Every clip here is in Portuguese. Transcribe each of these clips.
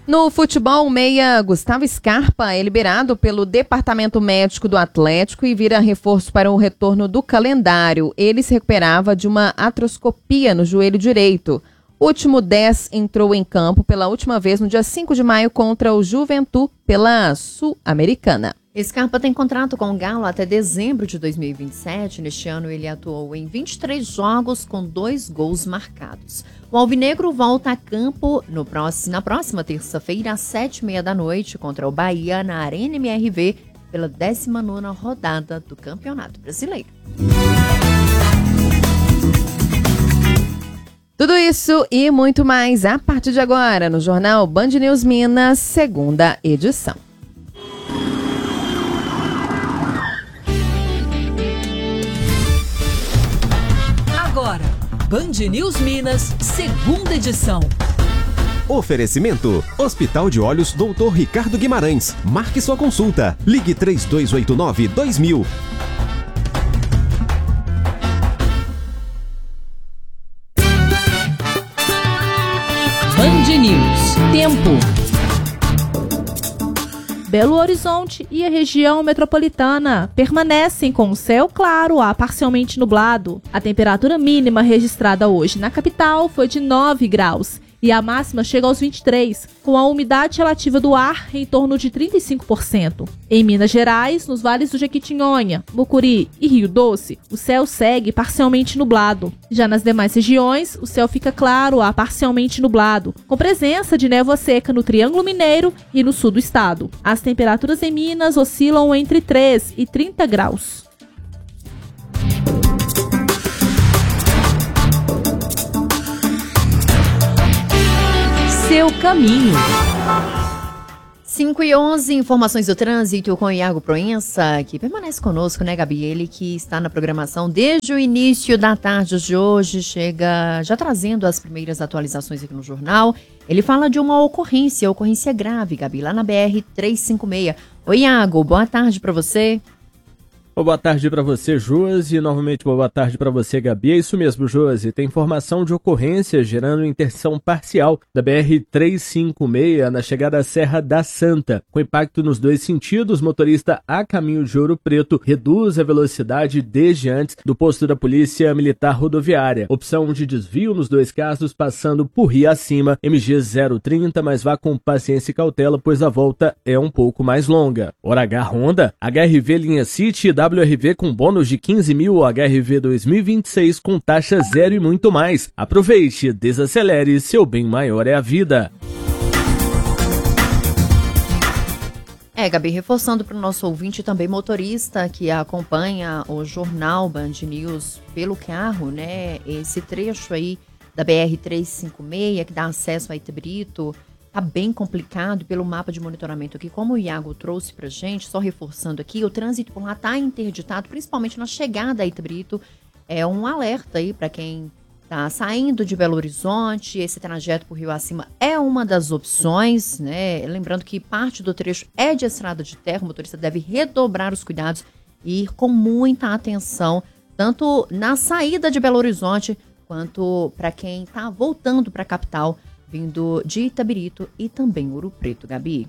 No futebol, o meia Gustavo Scarpa é liberado pelo Departamento Médico do Atlético e vira reforço para o retorno do calendário. Ele se recuperava de uma artroscopia no joelho direito. O último 10 entrou em campo pela última vez no dia 5 de maio contra o Juventude pela Sul-Americana. Scarpa tem contrato com o Galo até dezembro de 2027. Neste ano ele atuou em 23 jogos com 2 gols marcados. O alvinegro volta a campo na próxima terça-feira às 7h30 da noite contra o Bahia na Arena MRV pela 19ª rodada do Campeonato Brasileiro. Tudo isso e muito mais a partir de agora no Jornal Band News Minas, segunda edição. Agora, Band News Minas, segunda edição. Oferecimento: Hospital de Olhos Dr. Ricardo Guimarães. Marque sua consulta. Ligue 3289-2000. Band News. Tempo. Belo Horizonte e a região metropolitana permanecem com o céu claro a parcialmente nublado. A temperatura mínima registrada hoje na capital foi de 9 graus e a máxima chega aos 23, com a umidade relativa do ar em torno de 35%. Em Minas Gerais, nos vales do Jequitinhonha, Mucuri e Rio Doce, o céu segue parcialmente nublado. Já nas demais regiões, o céu fica claro a parcialmente nublado, com presença de névoa seca no Triângulo Mineiro e no sul do estado. As temperaturas em Minas oscilam entre 3 e 30 graus. Seu caminho. 5h11, informações do trânsito com o Iago Proença, que permanece conosco, né, Gabi? Ele que está na programação desde o início da tarde de hoje, chega já trazendo as primeiras atualizações aqui no jornal. Ele fala de uma ocorrência grave, Gabi, lá na BR-356. Oi, Iago, boa tarde para você. Boa tarde para você, Josi, e novamente boa tarde para você, Gabi. É isso mesmo, Josi. Tem informação de ocorrência gerando interdição parcial da BR-356 na chegada à Serra da Santa. Com impacto nos dois sentidos, motorista a caminho de Ouro Preto reduz a velocidade desde antes do posto da Polícia Militar Rodoviária. Opção de desvio nos dois casos, passando por Rio acima, MG 030, mas vá com paciência e cautela, pois a volta é um pouco mais longa. Hora H Honda, HRV Linha City e WRV com bônus de 15 mil, HRV 2026 com taxa zero e muito mais. Aproveite, desacelere, seu bem maior é a vida. Gabi, reforçando para o nosso ouvinte também motorista que acompanha o jornal Band News pelo carro, né? Esse trecho aí da BR-356 que dá acesso a Itabrito, tá bem complicado pelo mapa de monitoramento aqui, como o Iago trouxe pra gente, só reforçando aqui, o trânsito por lá tá interditado, principalmente na chegada a Itabrito. É um alerta aí para quem tá saindo de Belo Horizonte, esse trajeto por Rio Acima é uma das opções, né? Lembrando que parte do trecho é de estrada de terra, o motorista deve redobrar os cuidados e ir com muita atenção, tanto na saída de Belo Horizonte, quanto para quem tá voltando para a capital, vindo de Itabirito e também Ouro Preto, Gabi.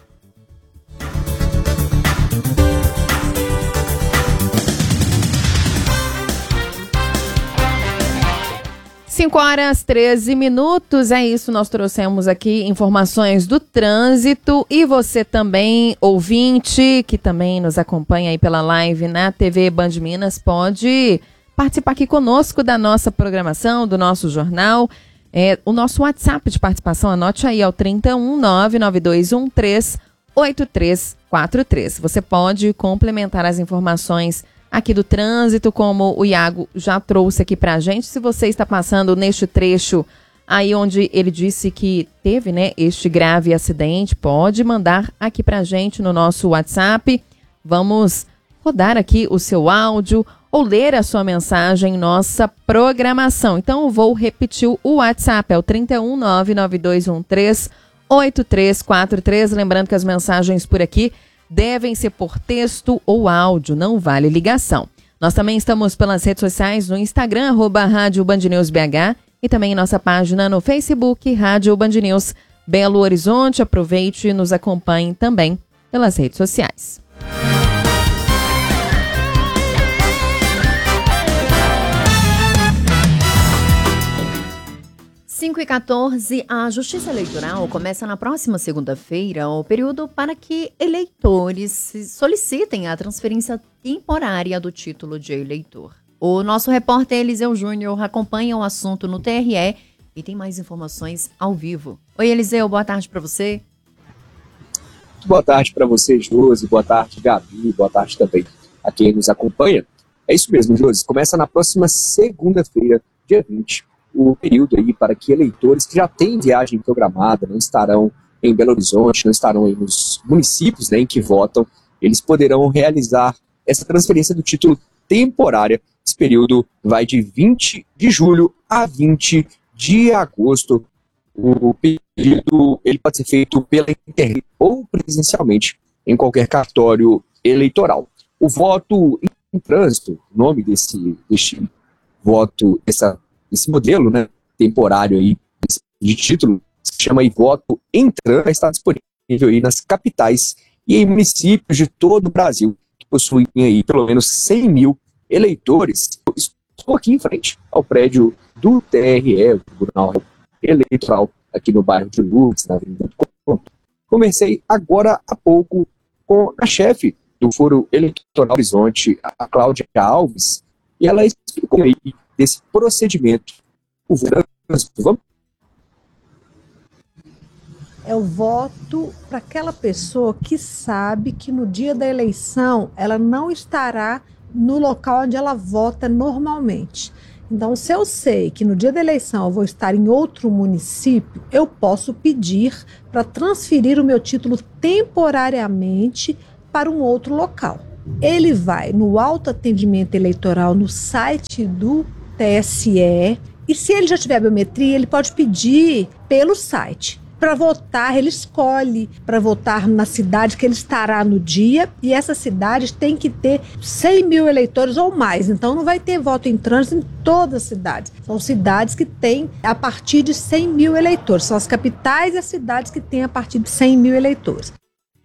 Cinco horas 13 minutos, é isso, nós trouxemos aqui informações do trânsito e você também, ouvinte, que também nos acompanha aí pela live na TV Band Minas, pode participar aqui conosco da nossa programação, do nosso jornal. O nosso WhatsApp de participação, anote aí, é o 31992138343. Você pode complementar as informações aqui do trânsito, como o Iago já trouxe aqui pra gente. Se você está passando neste trecho aí onde ele disse que teve, né, este grave acidente, pode mandar aqui pra gente no nosso WhatsApp. Vamos rodar aqui o seu áudio ou ler a sua mensagem em nossa programação. Então, eu vou repetir o WhatsApp, é o 31992138343. Lembrando que as mensagens por aqui devem ser por texto ou áudio, não vale ligação. Nós também estamos pelas redes sociais, no Instagram, @Rádio Band News BH, e também em nossa página no Facebook, Rádio Band News Belo Horizonte. Aproveite e nos acompanhe também pelas redes sociais. 5h14, a Justiça Eleitoral começa na próxima segunda-feira o período para que eleitores solicitem a transferência temporária do título de eleitor. O nosso repórter Eliseu Júnior acompanha o assunto no TRE e tem mais informações ao vivo. Oi, Eliseu, boa tarde para você. Boa tarde para você, Josi. Boa tarde, Gabi. Boa tarde também a quem nos acompanha. É isso mesmo, Josi. Começa na próxima segunda-feira, dia 20, o período aí para que eleitores que já têm viagem programada, não estarão em Belo Horizonte, não estarão aí nos municípios, né, em que votam, eles poderão realizar essa transferência do título temporária. Esse período vai de 20 de julho a 20 de agosto. O pedido ele pode ser feito pela internet ou presencialmente em qualquer cartório eleitoral. O voto em trânsito, o nome desse voto, esse modelo, né, temporário aí, de título, se chama aí voto em trânsito, está disponível aí nas capitais e em municípios de todo o Brasil, que possuem aí pelo menos 100 mil eleitores. Estou aqui em frente ao prédio do TRE, o Tribunal Eleitoral, aqui no bairro de Lourdes, na Avenida do Conto. Conversei agora há pouco com a chefe do Foro Eleitoral Horizonte, a Cláudia Alves, e ela explicou aí desse procedimento. É o voto para aquela pessoa que sabe que no dia da eleição ela não estará no local onde ela vota normalmente. Então, se eu sei que no dia da eleição eu vou estar em outro município, eu posso pedir para transferir o meu título temporariamente para um outro local. Ele vai no autoatendimento eleitoral no site do TSE, e se ele já tiver biometria, ele pode pedir pelo site. Para votar, ele escolhe para votar na cidade que ele estará no dia, e essa cidade tem que ter 100 mil eleitores ou mais. Então não vai ter voto em trânsito em todas as cidades. São cidades que têm a partir de 100 mil eleitores. São as capitais e as cidades que têm a partir de 100 mil eleitores.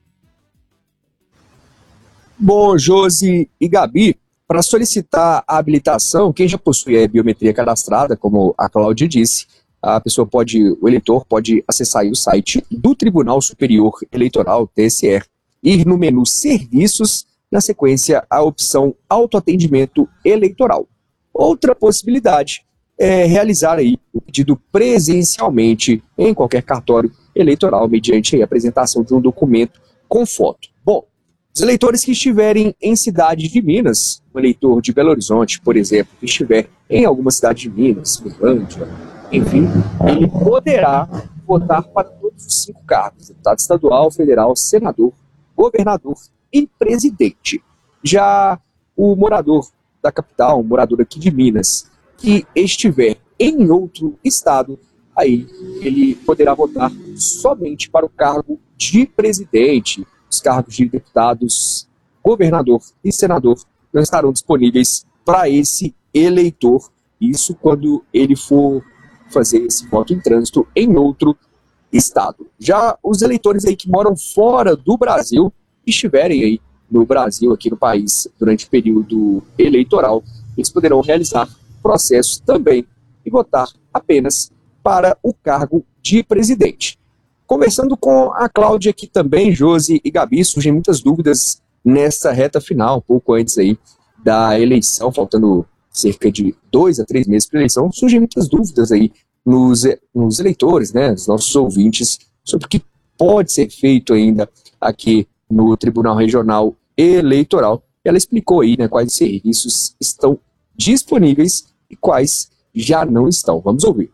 Bom, Josi e Gabi, para solicitar a habilitação, quem já possui a biometria cadastrada, como a Cláudia disse, o eleitor pode acessar aí o site do Tribunal Superior Eleitoral, TSE, ir no menu Serviços, na sequência a opção Autoatendimento Eleitoral. Outra possibilidade é realizar aí o pedido presencialmente em qualquer cartório eleitoral, mediante a apresentação de um documento com foto. Bom, os eleitores que estiverem em cidades de Minas, o eleitor de Belo Horizonte, por exemplo, que estiver em alguma cidade de Minas, Uberlândia, enfim, ele poderá votar para todos os 5 cargos: deputado estadual, federal, senador, governador e presidente. Já o morador da capital, o morador aqui de Minas, que estiver em outro estado, aí ele poderá votar somente para o cargo de presidente. Os cargos de deputados, governador e senador não estarão disponíveis para esse eleitor. Isso quando ele for fazer esse voto em trânsito em outro estado. Já os eleitores aí que moram fora do Brasil, estiverem aí no Brasil, aqui no país, durante o período eleitoral, eles poderão realizar processos também e votar apenas para o cargo de presidente. Conversando com a Cláudia aqui também, Josi e Gabi, surgem muitas dúvidas nessa reta final, um pouco antes aí da eleição, faltando cerca de 2 a 3 meses para a eleição, surgem muitas dúvidas aí nos eleitores, né, nos nossos ouvintes, sobre o que pode ser feito ainda aqui no Tribunal Regional Eleitoral. Ela explicou aí, né, quais serviços estão disponíveis e quais já não estão. Vamos ouvir.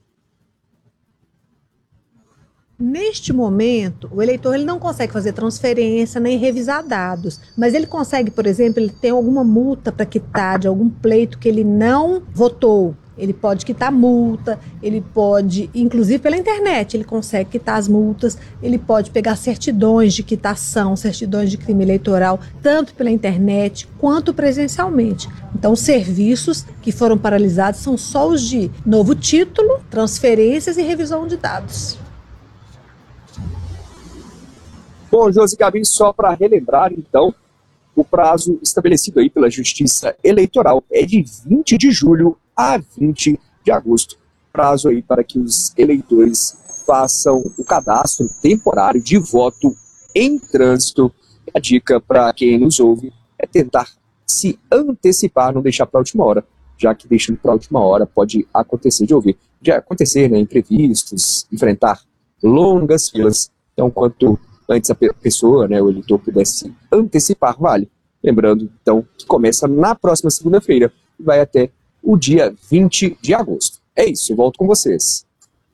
Neste momento, o eleitor ele não consegue fazer transferência nem revisar dados, mas ele consegue, por exemplo, ele tem alguma multa para quitar de algum pleito que ele não votou. Ele pode quitar multa, ele pode, inclusive pela internet, ele consegue quitar as multas, ele pode pegar certidões de quitação, certidões de crime eleitoral, tanto pela internet quanto presencialmente. Então, os serviços que foram paralisados são só os de novo título, transferências e revisão de dados. Bom, Josi e Gabi, só para relembrar, então, o prazo estabelecido aí pela Justiça Eleitoral é de 20 de julho a 20 de agosto. Prazo aí para que os eleitores façam o cadastro temporário de voto em trânsito. A dica para quem nos ouve é tentar se antecipar, não deixar para a última hora, já que deixando para a última hora pode acontecer né, imprevistos, enfrentar longas filas. Então, quanto antes a pessoa, né, o eleitor pudesse antecipar, vale. Lembrando, então, que começa na próxima segunda-feira e vai até o dia 20 de agosto. É isso, eu volto com vocês.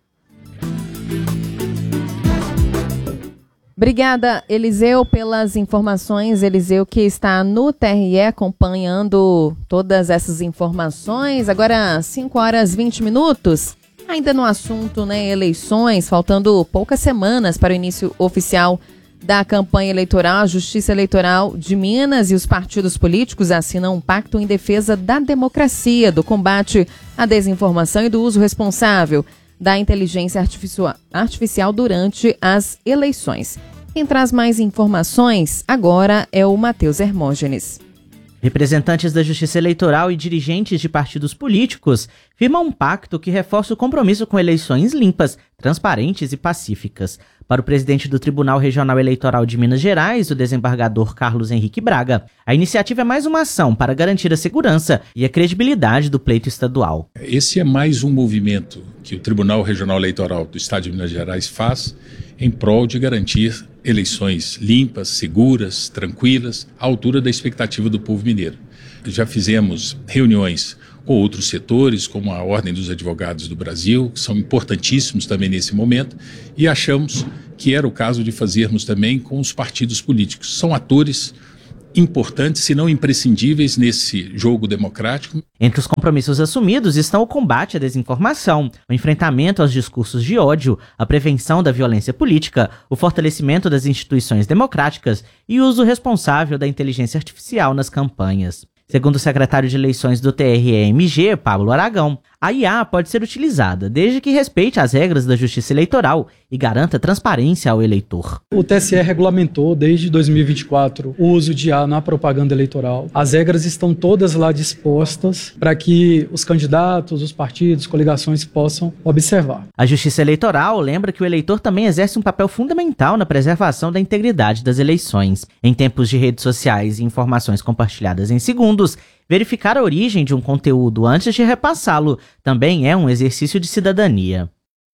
Obrigada, Eliseu, pelas informações. Eliseu que está no TRE acompanhando todas essas informações. Agora, 5h20. Ainda no assunto, né, eleições, faltando poucas semanas para o início oficial da campanha eleitoral. A Justiça Eleitoral de Minas e os partidos políticos assinam um pacto em defesa da democracia, do combate à desinformação e do uso responsável da inteligência artificial durante as eleições. Quem traz mais informações agora é o Matheus Hermógenes. Representantes da Justiça Eleitoral e dirigentes de partidos políticos firmam um pacto que reforça o compromisso com eleições limpas, transparentes e pacíficas. Para o presidente do Tribunal Regional Eleitoral de Minas Gerais, o desembargador Carlos Henrique Braga, a iniciativa é mais uma ação para garantir a segurança e a credibilidade do pleito estadual. Esse é mais um movimento que o Tribunal Regional Eleitoral do Estado de Minas Gerais faz em prol de garantir eleições limpas, seguras, tranquilas, à altura da expectativa do povo mineiro. Já fizemos reuniões com outros setores, como a Ordem dos Advogados do Brasil, que são importantíssimos também nesse momento, e achamos que era o caso de fazermos também com os partidos políticos. São atores importantes, se não imprescindíveis, nesse jogo democrático. Entre os compromissos assumidos estão o combate à desinformação, o enfrentamento aos discursos de ódio, a prevenção da violência política, o fortalecimento das instituições democráticas e o uso responsável da inteligência artificial nas campanhas. Segundo o secretário de eleições do TRE-MG, Pablo Aragão, a IA pode ser utilizada desde que respeite as regras da Justiça Eleitoral e garanta transparência ao eleitor. O TSE regulamentou desde 2024 o uso de IA na propaganda eleitoral. As regras estão todas lá dispostas para que os candidatos, os partidos, coligações possam observar. A Justiça Eleitoral lembra que o eleitor também exerce um papel fundamental na preservação da integridade das eleições. Em tempos de redes sociais e informações compartilhadas em segundos, verificar a origem de um conteúdo antes de repassá-lo também é um exercício de cidadania.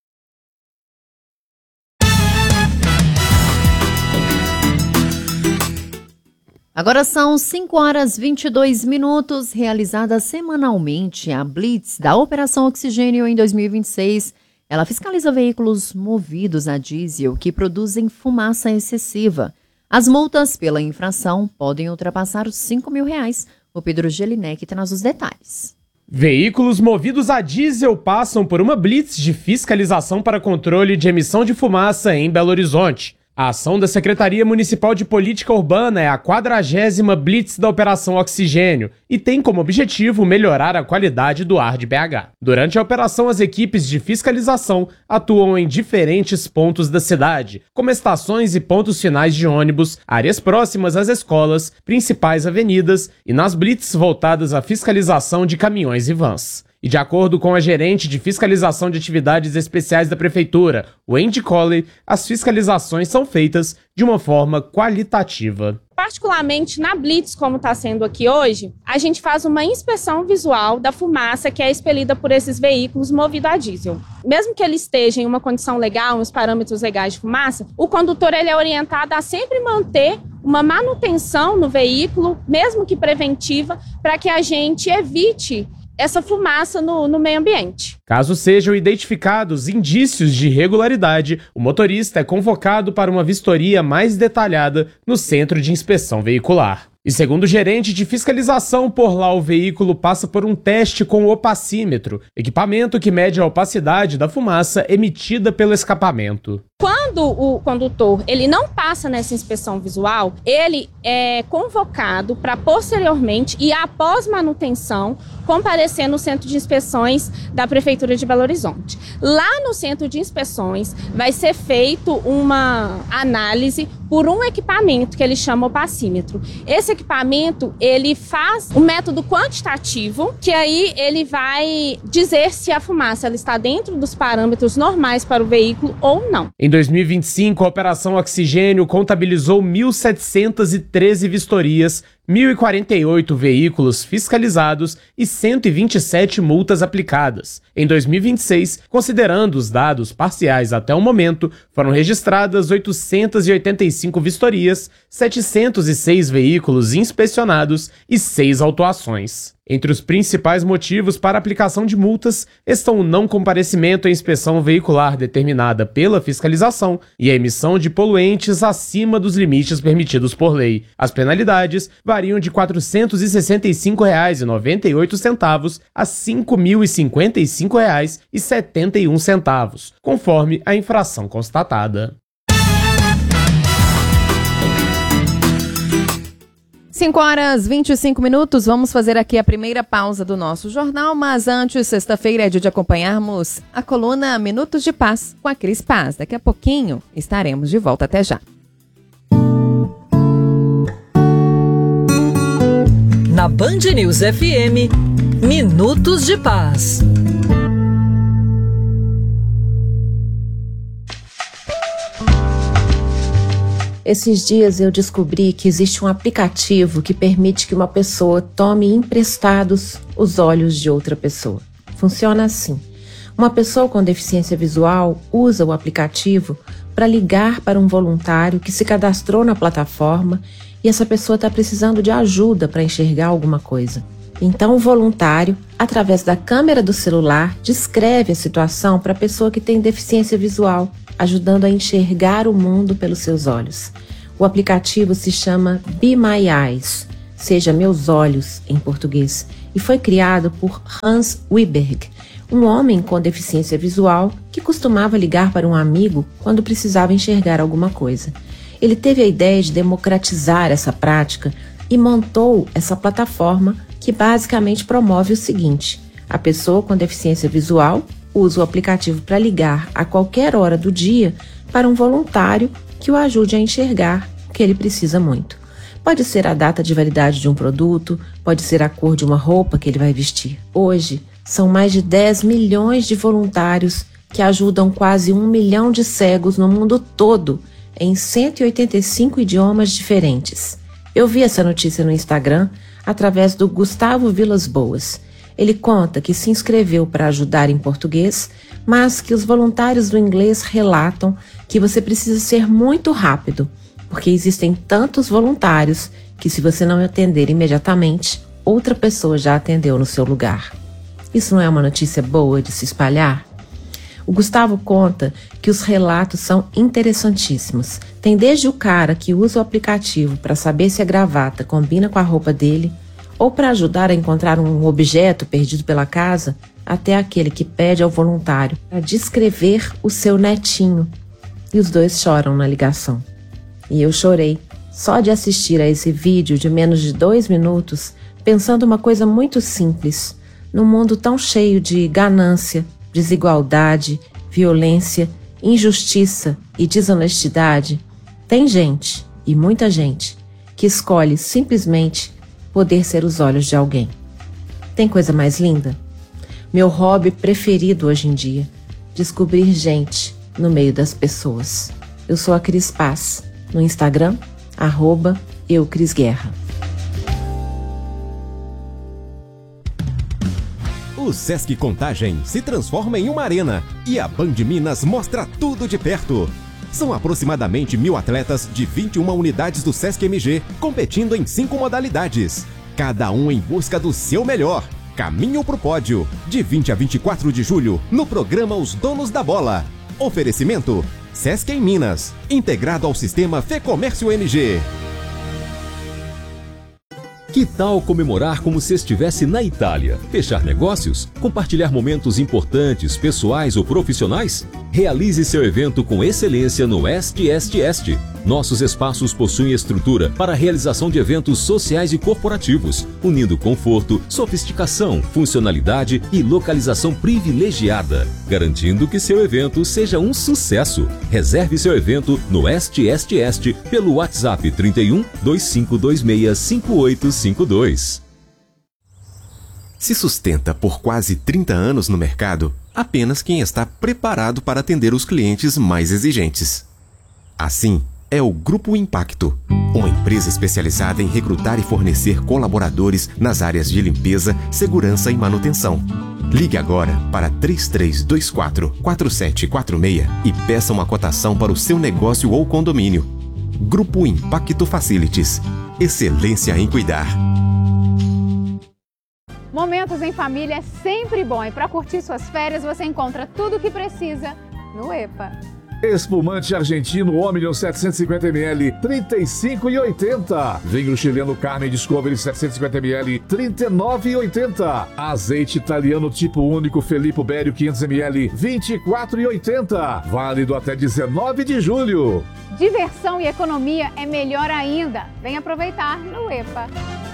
Agora são 5h22, realizada semanalmente a Blitz da Operação Oxigênio em 2026. Ela fiscaliza veículos movidos a diesel que produzem fumaça excessiva. As multas pela infração podem ultrapassar os R$ 5.000. O Pedro Gelinek traz os detalhes. Veículos movidos a diesel passam por uma blitz de fiscalização para controle de emissão de fumaça em Belo Horizonte. A ação da Secretaria Municipal de Política Urbana é a 40ª Blitz da Operação Oxigênio e tem como objetivo melhorar a qualidade do ar de BH. Durante a operação, as equipes de fiscalização atuam em diferentes pontos da cidade, como estações e pontos finais de ônibus, áreas próximas às escolas, principais avenidas e nas blitz voltadas à fiscalização de caminhões e vans. E de acordo com a gerente de fiscalização de atividades especiais da Prefeitura, Wendy Colley, as fiscalizações são feitas de uma forma qualitativa. Particularmente na Blitz, como está sendo aqui hoje, a gente faz uma inspeção visual da fumaça que é expelida por esses veículos movidos a diesel. Mesmo que ele esteja em uma condição legal, uns parâmetros legais de fumaça, o condutor ele é orientado a sempre manter uma manutenção no veículo, mesmo que preventiva, para que a gente evite essa fumaça no meio ambiente. Caso sejam identificados indícios de irregularidade, o motorista é convocado para uma vistoria mais detalhada no Centro de Inspeção Veicular. E segundo o gerente de fiscalização, por lá o veículo passa por um teste com o opacímetro, equipamento que mede a opacidade da fumaça emitida pelo escapamento. Quando o condutor ele não passa nessa inspeção visual, ele é convocado para posteriormente e após manutenção comparecer no centro de inspeções da Prefeitura de Belo Horizonte. Lá no centro de inspeções vai ser feito uma análise por um equipamento que ele chama opacímetro. Esse equipamento, ele faz um método quantitativo, que aí ele vai dizer se a fumaça ela está dentro dos parâmetros normais para o veículo ou não. Em 2025, a Operação Oxigênio contabilizou 1.713 vistorias, 1.048 veículos fiscalizados e 127 multas aplicadas. Em 2026, considerando os dados parciais até o momento, foram registradas 885 vistorias, 706 veículos inspecionados e 6 autuações. Entre os principais motivos para a aplicação de multas estão o não comparecimento à inspeção veicular determinada pela fiscalização e a emissão de poluentes acima dos limites permitidos por lei. As penalidades variam de R$ 465,98 a R$ 5.055,71, conforme a infração constatada. 5h25, vamos fazer aqui a primeira pausa do nosso jornal, mas antes, sexta-feira é dia de acompanharmos a coluna Minutos de Paz com a Cris Paz. Daqui a pouquinho estaremos de volta, até já. Na Band News FM, Minutos de Paz. Esses dias eu descobri que existe um aplicativo que permite que uma pessoa tome emprestados os olhos de outra pessoa. Funciona assim. Uma pessoa com deficiência visual usa o aplicativo para ligar para um voluntário que se cadastrou na plataforma e essa pessoa está precisando de ajuda para enxergar alguma coisa. Então o voluntário, através da câmera do celular, descreve a situação para a pessoa que tem deficiência visual, ajudando a enxergar o mundo pelos seus olhos. O aplicativo se chama Be My Eyes, seja Meus Olhos em português, e foi criado por Hans Wiberg, um homem com deficiência visual que costumava ligar para um amigo quando precisava enxergar alguma coisa. Ele teve a ideia de democratizar essa prática e montou essa plataforma que basicamente promove o seguinte: a pessoa com deficiência visual usa o aplicativo para ligar a qualquer hora do dia para um voluntário que o ajude a enxergar o que ele precisa muito. Pode ser a data de validade de um produto, pode ser a cor de uma roupa que ele vai vestir. Hoje, são mais de 10 milhões de voluntários que ajudam quase 1 milhão de cegos no mundo todo, em 185 idiomas diferentes. Eu vi essa notícia no Instagram através do Gustavo Vilas Boas. Ele conta que se inscreveu para ajudar em português, mas que os voluntários do inglês relatam que você precisa ser muito rápido, porque existem tantos voluntários que, se você não atender imediatamente, outra pessoa já atendeu no seu lugar. Isso não é uma notícia boa de se espalhar? O Gustavo conta que os relatos são interessantíssimos. Tem desde o cara que usa o aplicativo para saber se a gravata combina com a roupa dele, ou para ajudar a encontrar um objeto perdido pela casa, até aquele que pede ao voluntário para descrever o seu netinho. E os dois choram na ligação. E eu chorei só de assistir a esse vídeo de menos de 2 minutos, pensando uma coisa muito simples. Num mundo tão cheio de ganância, desigualdade, violência, injustiça e desonestidade, tem gente, e muita gente, que escolhe simplesmente poder ser os olhos de alguém. Tem coisa mais linda? Meu hobby preferido hoje em dia, descobrir gente no meio das pessoas. Eu sou a Cris Paz, no Instagram, @eucrisguerra. O Sesc Contagem se transforma em uma arena e a Band Minas mostra tudo de perto. São aproximadamente 1.000 atletas de 21 unidades do Sesc MG competindo em 5 modalidades. Cada um em busca do seu melhor. Caminho pro pódio. De 20 a 24 de julho, no programa Os Donos da Bola. Oferecimento: Sesc em Minas, integrado ao sistema Fecomércio MG. Que tal comemorar como se estivesse na Itália? Fechar negócios? Compartilhar momentos importantes, pessoais ou profissionais? Realize seu evento com excelência no Est. Nossos espaços possuem estrutura para a realização de eventos sociais e corporativos, unindo conforto, sofisticação, funcionalidade e localização privilegiada, garantindo que seu evento seja um sucesso. Reserve seu evento no Este pelo WhatsApp 31 2526 5852. Se sustenta por quase 30 anos no mercado, apenas quem está preparado para atender os clientes mais exigentes. Assim, é o Grupo Impacto, uma empresa especializada em recrutar e fornecer colaboradores nas áreas de limpeza, segurança e manutenção. Ligue agora para 3324-4746 e peça uma cotação para o seu negócio ou condomínio. Grupo Impacto Facilities. Excelência em cuidar. Momentos em família é sempre bom e para curtir suas férias você encontra tudo o que precisa no EPA. Espumante argentino Omnium 750ml, R$ 35,80. Vinho chileno Carmen Discovery 750ml, R$ 39,80. Azeite italiano tipo único Felipe Bério 500ml, R$ 24,80. Válido até 19 de julho. Diversão e economia é melhor ainda. Vem aproveitar no EPA.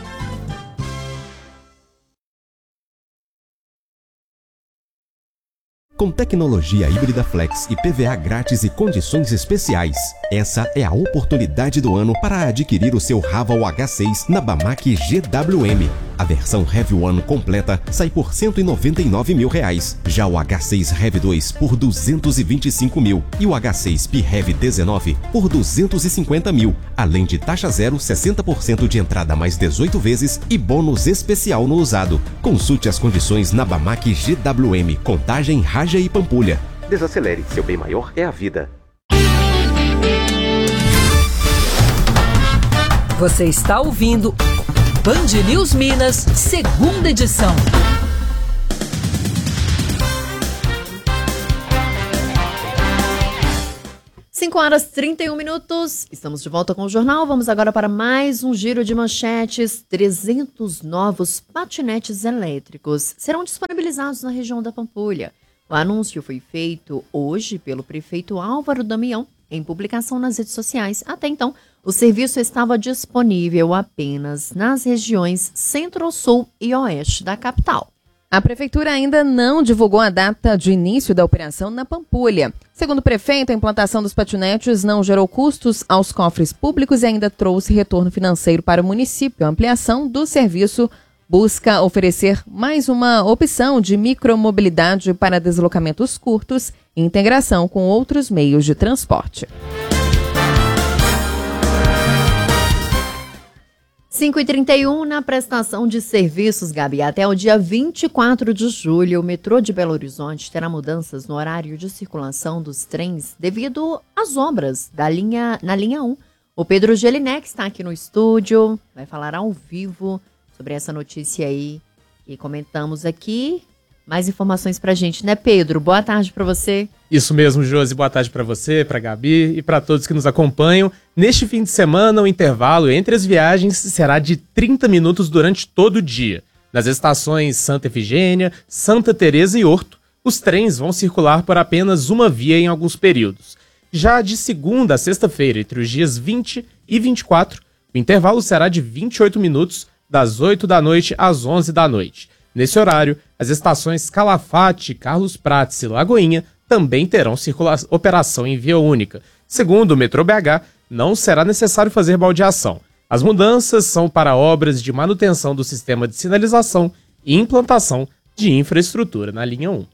Com tecnologia híbrida flex e PVA grátis e condições especiais, essa é a oportunidade do ano para adquirir o seu Raval H6 na Bamac GWM. A versão Heavy One completa sai por R$ 199 mil. Já o H6 Heavy 2 por R$ 225 mil e o H6 P-Heavy 19 por R$ 250 mil, além de taxa zero, 60% de entrada mais 18 vezes e bônus especial no usado. Consulte as condições na Bamac GWM, Contagem, Raja e Pampulha. Desacelere, seu bem maior é a vida. Você está ouvindo Band News Minas, segunda edição. 5h31. Estamos de volta com o jornal. Vamos agora para mais um giro de manchetes. 300 novos patinetes elétricos serão disponibilizados na região da Pampulha. O anúncio foi feito hoje pelo prefeito Álvaro Damião em publicação nas redes sociais. Até então, o serviço estava disponível apenas nas regiões Centro-Sul e Oeste da capital. A prefeitura ainda não divulgou a data de início da operação na Pampulha. Segundo o prefeito, a implantação dos patinetes não gerou custos aos cofres públicos e ainda trouxe retorno financeiro para o município. A ampliação do serviço busca oferecer mais uma opção de micromobilidade para deslocamentos curtos e integração com outros meios de transporte. 5h31, na prestação de serviços, Gabi, até o dia 24 de julho, o metrô de Belo Horizonte terá mudanças no horário de circulação dos trens devido às obras na linha 1. O Pedro Gelinek está aqui no estúdio, vai falar ao vivo sobre essa notícia aí que comentamos aqui. Mais informações pra gente, né, Pedro? Boa tarde pra você. Isso mesmo, Josi. Boa tarde pra você, pra Gabi e pra todos que nos acompanham. Neste fim de semana, o intervalo entre as viagens será de 30 minutos durante todo o dia. Nas estações Santa Efigênia, Santa Teresa e Horto, os trens vão circular por apenas uma via em alguns períodos. Já de segunda a sexta-feira, entre os dias 20 e 24, o intervalo será de 28 minutos, das 8 da noite às 11 da noite. Nesse horário, as estações Calafate, Carlos Prates e Lagoinha também terão operação em via única. Segundo o Metrô BH, não será necessário fazer baldeação. As mudanças são para obras de manutenção do sistema de sinalização e implantação de infraestrutura na linha 1.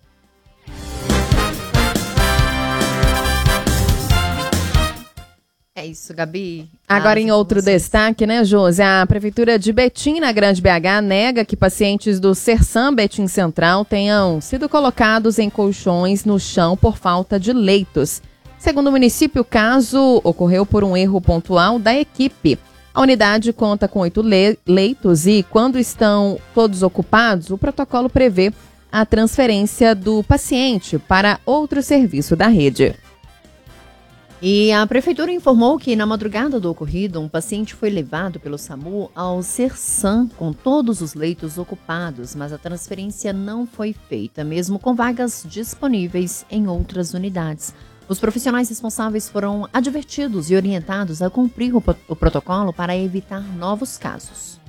É isso, Gabi. Agora, em outro destaque, né, Josi? A Prefeitura de Betim, na Grande BH, nega que pacientes do Sersan Betim Central tenham sido colocados em colchões no chão por falta de leitos. Segundo o município, o caso ocorreu por um erro pontual da equipe. A unidade conta com 8 leitos e, quando estão todos ocupados, o protocolo prevê a transferência do paciente para outro serviço da rede. E a prefeitura informou que na madrugada do ocorrido, um paciente foi levado pelo SAMU ao Sersan com todos os leitos ocupados, mas a transferência não foi feita, mesmo com vagas disponíveis em outras unidades. Os profissionais responsáveis foram advertidos e orientados a cumprir o protocolo para evitar novos casos.